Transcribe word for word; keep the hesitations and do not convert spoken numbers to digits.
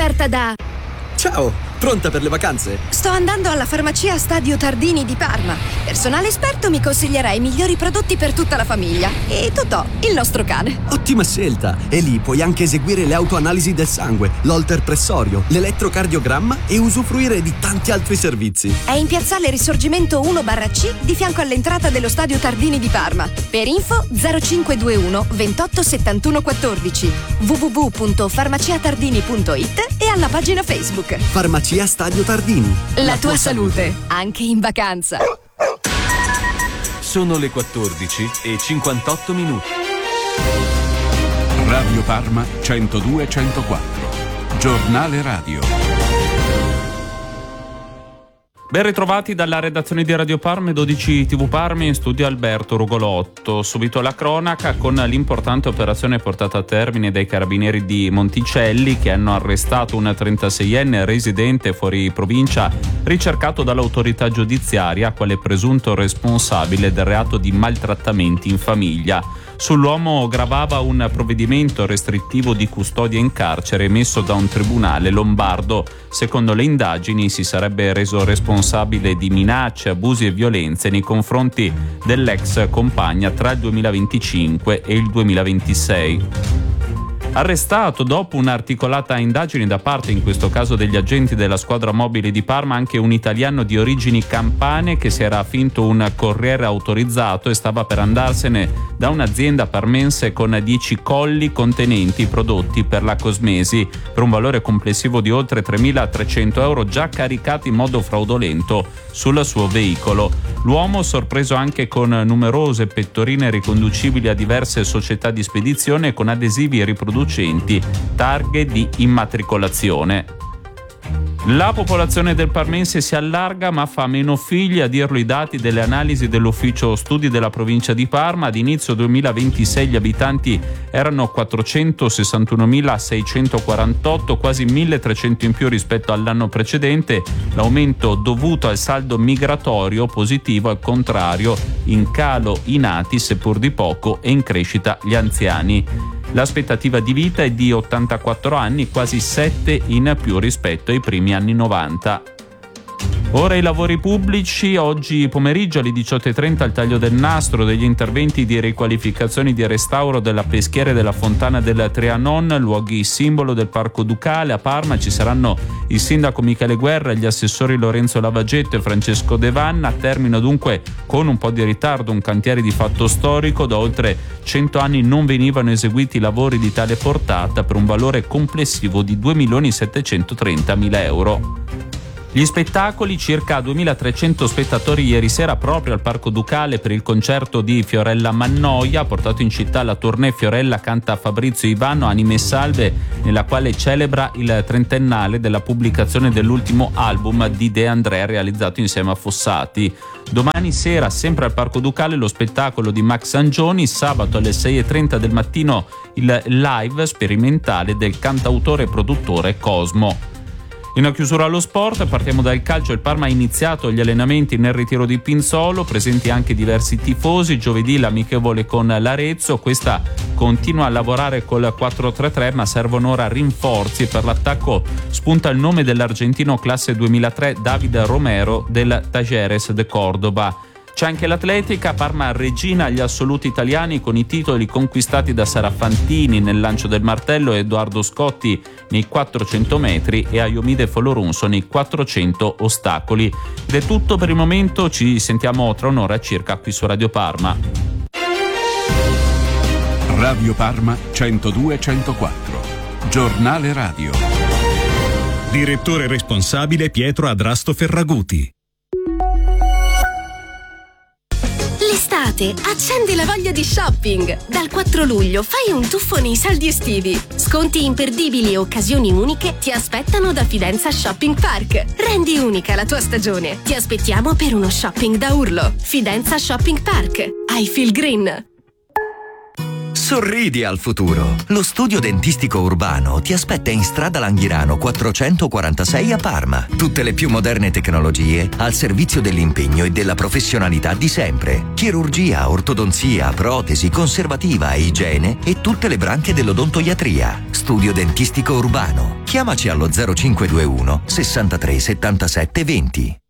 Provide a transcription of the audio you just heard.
offerta da... Ciao, pronta per le vacanze? Sto andando alla farmacia Stadio Tardini di Parma. Personale esperto mi consiglierà i migliori prodotti per tutta la famiglia. E Totò, il nostro cane. Ottima scelta! E lì puoi anche eseguire le autoanalisi del sangue, l'holter pressorio, l'elettrocardiogramma e usufruire di tanti altri servizi. È in piazzale Risorgimento uno barra C di fianco all'entrata dello Stadio Tardini di Parma. Per info zero cinque due uno ventotto settantuno quattordici, w w w punto farmaciatardini punto it e alla pagina Facebook. Farmacia Stadio Tardini. La, La tua, tua salute, salute, anche in vacanza. Sono le quattordici e cinquantotto minuti. Radio Parma centodue centoquattro. Giornale radio. Ben ritrovati dalla redazione di Radio Parma e dodici tivù Parma, in studio Alberto Rugolotto. Subito la cronaca con l'importante operazione portata a termine dai carabinieri di Monticelli, che hanno arrestato un trentaseienne residente fuori provincia ricercato dall'autorità giudiziaria quale presunto responsabile del reato di maltrattamenti in famiglia. Sull'uomo gravava un provvedimento restrittivo di custodia in carcere emesso da un tribunale lombardo. Secondo le indagini si sarebbe reso responsabile di minacce, abusi e violenze nei confronti dell'ex compagna tra il duemilaventicinque e il duemilaventisei. Arrestato dopo un'articolata indagine da parte, in questo caso, degli agenti della squadra mobile di Parma, anche un italiano di origini campane che si era finto un corriere autorizzato e stava per andarsene da un'azienda parmense con dieci colli contenenti prodotti per la cosmesi per un valore complessivo di oltre tremilatrecento euro, già caricati in modo fraudolento sul suo veicolo. L'uomo, sorpreso anche con numerose pettorine riconducibili a diverse società di spedizione con adesivi riproducenti targhe di immatricolazione. La popolazione del parmense si allarga ma fa meno figli, a dirlo i dati delle analisi dell'ufficio studi della provincia di Parma. Ad inizio duemilaventisei gli abitanti erano quattrocentosessantunomilaseicentoquarantotto, quasi milletrecento in più rispetto all'anno precedente. L'aumento dovuto al saldo migratorio positivo, al contrario, in calo i nati seppur di poco e in crescita gli anziani. L'aspettativa di vita è di ottantaquattro anni, quasi sette in più rispetto ai primi anni novanta. Ora i lavori pubblici. Oggi pomeriggio alle diciotto e trenta il taglio del nastro degli interventi di riqualificazione e di restauro della peschiera e della fontana del Trianon, luoghi simbolo del Parco Ducale. A Parma ci saranno il sindaco Michele Guerra, gli assessori Lorenzo Lavagetto e Francesco De Vanna. Termino dunque con un po' di ritardo un cantiere di fatto storico. Da oltre cento anni non venivano eseguiti lavori di tale portata per un valore complessivo di due milioni settecentotrentamila euro. Gli spettacoli, circa duemilatrecento spettatori ieri sera proprio al Parco Ducale per il concerto di Fiorella Mannoia. Ha portato in città la tournée Fiorella canta Fabrizio Ivano, Anime Salve, nella quale celebra il trentennale della pubblicazione dell'ultimo album di De André realizzato insieme a Fossati. Domani sera, sempre al Parco Ducale, lo spettacolo di Max Angioni. Sabato alle sei e trenta del mattino il live sperimentale del cantautore e produttore Cosmo. In chiusura allo sport, partiamo dal calcio. Il Parma ha iniziato gli allenamenti nel ritiro di Pinzolo, presenti anche diversi tifosi. Giovedì l'amichevole con l'Arezzo, questa continua a lavorare col quattro tre tre, ma servono ora rinforzi. Per l'attacco spunta il nome dell'argentino classe duemilatré David Romero del Talleres de Córdoba. C'è anche l'atletica. Parma regina agli assoluti italiani con i titoli conquistati da Sara Fantini nel lancio del martello, Edoardo Scotti nei quattrocento metri e Ayomide Folorunso nei quattrocento ostacoli. Ed è tutto per il momento, ci sentiamo tra un'ora circa qui su Radio Parma. Radio Parma centodue centoquattro. Giornale radio. Direttore responsabile Pietro Adrasto Ferraguti. L'estate accendi la voglia di shopping. Dal quattro luglio fai un tuffo nei saldi estivi. Sconti imperdibili e occasioni uniche ti aspettano da Fidenza Shopping Park. Rendi unica la tua stagione. Ti aspettiamo per uno shopping da urlo. Fidenza Shopping Park. I feel green. Sorridi al futuro. Lo studio dentistico urbano ti aspetta in strada Langhirano quattrocentoquarantasei a Parma. Tutte le più moderne tecnologie al servizio dell'impegno e della professionalità di sempre. Chirurgia, ortodonzia, protesi, conservativa e igiene e tutte le branche dell'odontoiatria. Studio dentistico urbano. Chiamaci allo zero cinque due uno sessantatré settantasette venti.